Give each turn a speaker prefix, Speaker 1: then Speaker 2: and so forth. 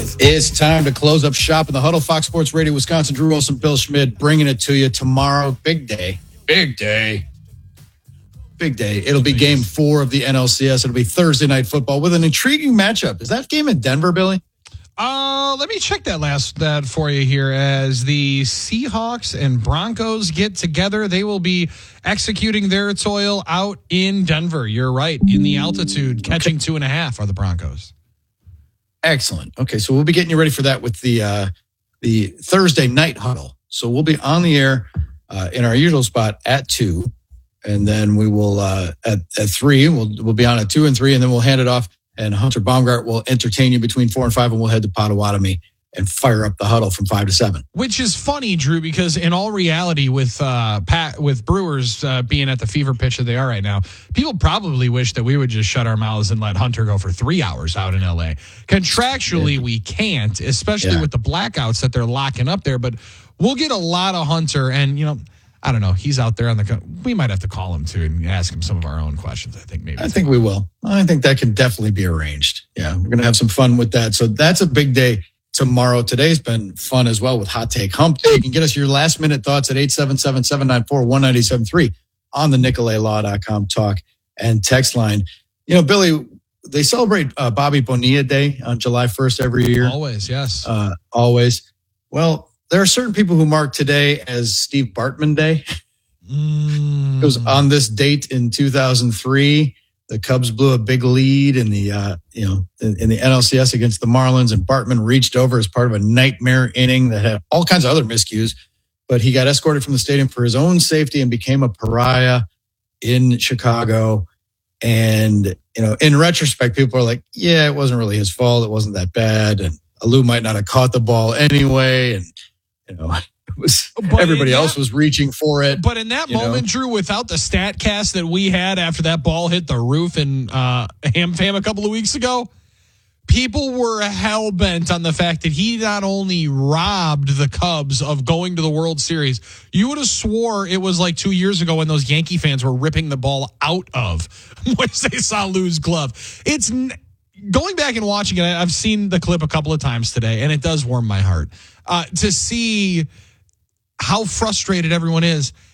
Speaker 1: It's time to close up shop in the huddle. Fox Sports Radio, Wisconsin. Drew Wilson, Bill Schmidt, bringing it to you tomorrow. Big day. It'll be game 4 of the NLCS. It'll be Thursday night football with an intriguing matchup. Is that game in Denver, Billy?
Speaker 2: Let me check that for you here. As the Seahawks and Broncos get together, they will be executing their toil out in Denver. You're right. In the altitude, catching 2.5 are the Broncos.
Speaker 1: Excellent. Okay, so we'll be getting you ready for that with the Thursday night huddle. So we'll be on the air in our usual spot at 2, and then we will at 3. We'll be on at 2 and 3, and then we'll hand it off. And Hunter Baumgart will entertain you between 4 and 5, and we'll head to Potawatomi and fire up the huddle from 5 to 7.
Speaker 2: Which is funny, Drew, because in all reality, with Brewers being at the fever pitch that they are right now, people probably wish that we would just shut our mouths and let Hunter go for 3 hours out in L.A. Contractually, we can't, especially with the blackouts that they're locking up there. But we'll get a lot of Hunter, and I don't know. He's out there on we might have to call him too and ask him some of our own questions. I think
Speaker 1: we will. I think that can definitely be arranged. Yeah, we're going to have some fun with that. So that's a big day tomorrow. Today's been fun as well with Hot Take Hump Day. You can get us your last minute thoughts at 877-794-1973 on the NicolaLaw.com talk and text line. Billy, they celebrate Bobby Bonilla Day on July 1st every year.
Speaker 2: Always, yes.
Speaker 1: Always. Well, there are certain people who mark today as Steve Bartman Day. It was on this date in 2003. The Cubs blew a big lead in the in the NLCS against the Marlins, and Bartman reached over as part of a nightmare inning that had all kinds of other miscues. But he got escorted from the stadium for his own safety and became a pariah in Chicago. And in retrospect, people are like, "Yeah, it wasn't really his fault. It wasn't that bad, and Alou might not have caught the ball anyway." And everybody else was reaching for it.
Speaker 2: But in that moment, Drew, without the stat cast that we had after that ball hit the roof in Ham Fam a couple of weeks ago, people were hell bent on the fact that he not only robbed the Cubs of going to the World Series, you would have swore it was like 2 years ago when those Yankee fans were ripping the ball out of once they saw Lou's glove. It's going back and watching it. I've seen the clip a couple of times today, and it does warm my heart to see how frustrated everyone is.